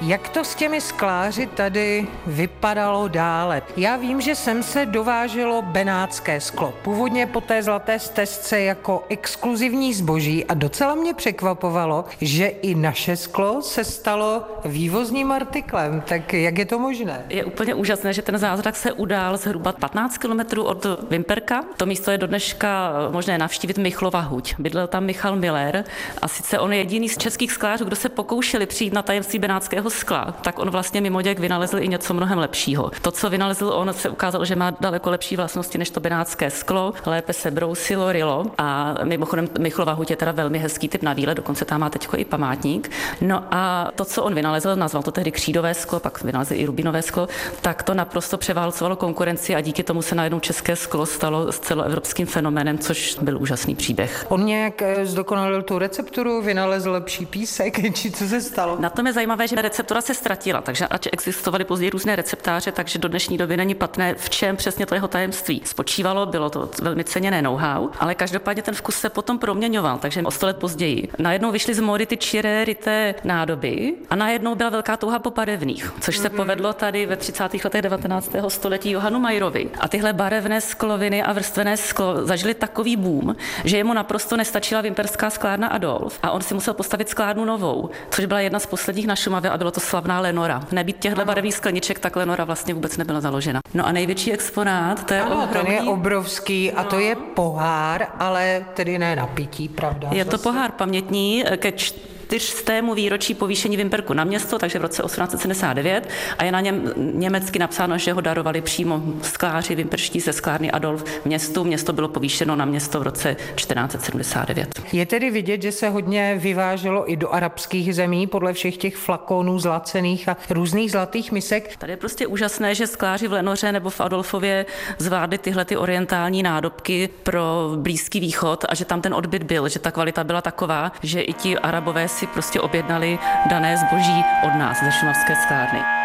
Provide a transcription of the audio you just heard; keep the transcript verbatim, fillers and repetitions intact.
Jak to s těmi skláři tady vypadalo dále? Já vím, že sem se dováželo benátské sklo. Původně po té zlaté stezce jako exkluzivní zboží a docela mě překvapovalo, že i naše sklo se stalo vývozním artiklem. Tak jak je to možné? Je úplně úžasné, že ten zázrak se udál zhruba patnáct kilometrů od Vimperka. To místo je do dneška možné navštívit Michlova huť. Bydlel tam Michal Miller a sice on je jediný z českých sklářů, kdo se pokoušeli přijít na tajemství benátského skla, tak on vlastně mimoděk vynalezl i něco mnohem lepšího. To, co vynalezl on, se ukázalo, že má daleko lepší vlastnosti než to benátské sklo, lépe se brousilo, rylo a mimochodem Michlova huť je teda velmi hezký typ na výlet, dokonce tam má teďko i památník. No a to, co on vynalezl, nazval to tehdy křídové sklo, pak vynalezl i rubinové sklo, tak to naprosto převálcovalo konkurenci a díky tomu se najednou české sklo stalo s celoevropským fenoménem, což byl úžasný příběh. On nějak zdokonalil tu recepturu, vynalezl lepší písek, či co se stalo? Na tom je zajímavé, že receptura se ztratila, takže ač existovaly později různé receptáře, takže do dnešní doby není patrné, v čem přesně to jeho tajemství spočívalo, bylo to velmi ceněné know-how, ale každopádně ten vkus se potom proměňoval, takže o sto let později. Najednou vyšly z módy ty čiré ryté nádoby a najednou byla velká touha po barevných, což se povedlo tady ve třicátých letech devatenáctého století Johanu Mayerovi. A tyhle barevné skloviny a vrstvené sklo zažili takový boom, že jemu naprosto nestačila vimperská sklárna Adolf a on si musel postavit sklárnu novou, což byla jedna z posledních na Šumavě a bylo to slavná Lenora. Nebýt těchto barevných skleniček, tak Lenora vlastně vůbec nebyla založena. No a největší exponát, to je ano, ohromný. Ten je obrovský a to je pohár, ale tedy ne na pití, pravda? Je to pohár pamětní ke čtyřstému výročí povýšení Vimperku na město, takže v roce osmnáct set sedmdesát devět a je na něm německy napsáno, že ho darovali přímo skláři vimperští ze sklárny Adolf městu. Město bylo povýšeno na město v roce čtrnáct set sedmdesát devět. Je tedy vidět, že se hodně vyváželo i do arabských zemí podle všech těch flakonů zlacených a různých zlatých misek. Tady je prostě úžasné, že skláři v Lenoře nebo v Adolfově zvládli tyhle ty orientální nádobky pro Blízký východ a že tam ten odbyt byl, že ta kvalita byla taková, že i ti Arabové si prostě objednali dané zboží od nás ze šumavské sklárny.